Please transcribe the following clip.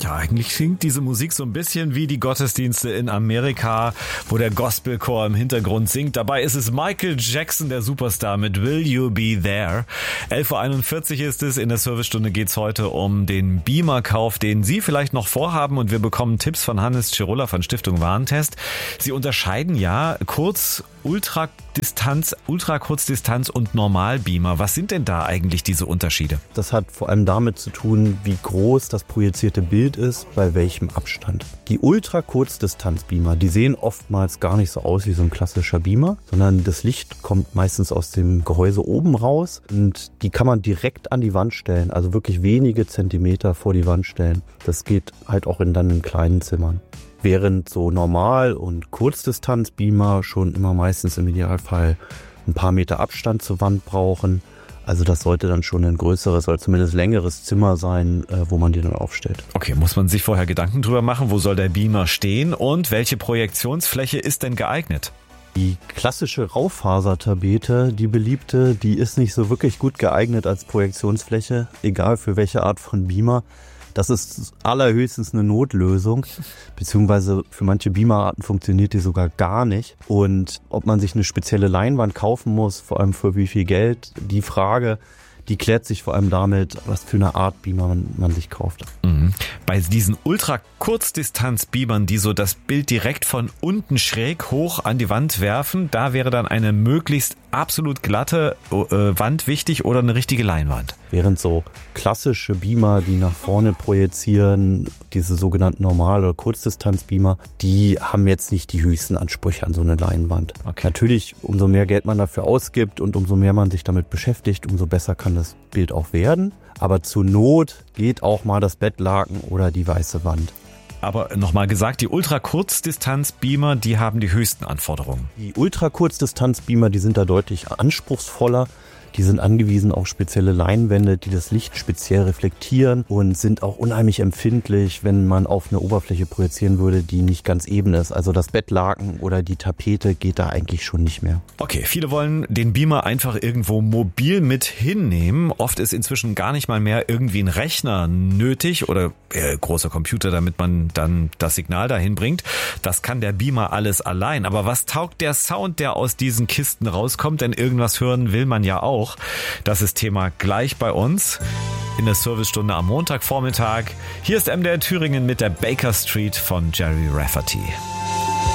Ja, eigentlich klingt diese Musik so ein bisschen wie die Gottesdienste in Amerika, wo der Gospelchor im Hintergrund singt. Dabei ist es Michael Jackson, der Superstar, mit Will You Be There. 11.41 Uhr ist es. In der Servicestunde geht's heute um den Beamer-Kauf, den Sie vielleicht noch vorhaben. Und wir bekommen Tipps von Hannes Cirulla von Stiftung Warentest. Sie unterscheiden ja Ultrakurzdistanz und Normalbeamer. Was sind denn da eigentlich diese Unterschiede? Das hat vor allem damit zu tun, wie groß das projizierte Bild ist, bei welchem Abstand. Die Ultrakurzdistanzbeamer, die sehen oftmals gar nicht so aus wie so ein klassischer Beamer, sondern das Licht kommt meistens aus dem Gehäuse oben raus und die kann man direkt an die Wand stellen, also wirklich wenige Zentimeter vor die Wand stellen. Das geht halt auch dann in kleinen Zimmern. Während so Normal- und Kurzdistanzbeamer schon immer meistens im Idealfall ein paar Meter Abstand zur Wand brauchen. Also das sollte dann schon ein größeres oder zumindest längeres Zimmer sein, wo man die dann aufstellt. Okay, muss man sich vorher Gedanken drüber machen, wo soll der Beamer stehen und welche Projektionsfläche ist denn geeignet? Die klassische Raufasertapete, die beliebte, die ist nicht so wirklich gut geeignet als Projektionsfläche, egal für welche Art von Beamer. Das ist allerhöchstens eine Notlösung, beziehungsweise für manche Beamerarten funktioniert die sogar gar nicht. Und ob man sich eine spezielle Leinwand kaufen muss, vor allem für wie viel Geld, die Frage, die klärt sich vor allem damit, was für eine Art Beamer man sich kauft. Mhm. Bei diesen Ultrakurzdistanz-Beamern, die so das Bild direkt von unten schräg hoch an die Wand werfen, da wäre dann eine möglichst absolut glatte Wand wichtig oder eine richtige Leinwand. Während so klassische Beamer, die nach vorne projizieren, diese sogenannten Normal- oder Kurzdistanz-Beamer, die haben jetzt nicht die höchsten Ansprüche an so eine Leinwand. Okay. Natürlich, umso mehr Geld man dafür ausgibt und umso mehr man sich damit beschäftigt, umso besser kann das Bild auch werden. Aber zur Not geht auch mal das Bettlaken oder die weiße Wand. Aber nochmal gesagt, die Ultrakurzdistanz-Beamer, die haben die höchsten Anforderungen. Die Ultrakurzdistanz-Beamer, die sind da deutlich anspruchsvoller. Die sind angewiesen auf spezielle Leinwände, die das Licht speziell reflektieren und sind auch unheimlich empfindlich, wenn man auf eine Oberfläche projizieren würde, die nicht ganz eben ist. Also das Bettlaken oder die Tapete geht da eigentlich schon nicht mehr. Okay, viele wollen den Beamer einfach irgendwo mobil mit hinnehmen. Oft ist inzwischen gar nicht mal mehr irgendwie ein Rechner nötig oder großer Computer, damit man dann das Signal dahin bringt. Das kann der Beamer alles allein. Aber was taugt der Sound, der aus diesen Kisten rauskommt? Denn irgendwas hören will man ja auch. Das ist Thema gleich bei uns in der Servicestunde am Montagvormittag. Hier ist MDR Thüringen mit der Baker Street von Jerry Rafferty.